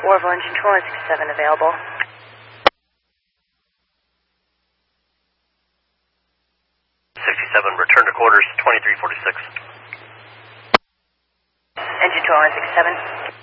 Orville Engine 267 available. Return to quarters, 2346. Engine 267.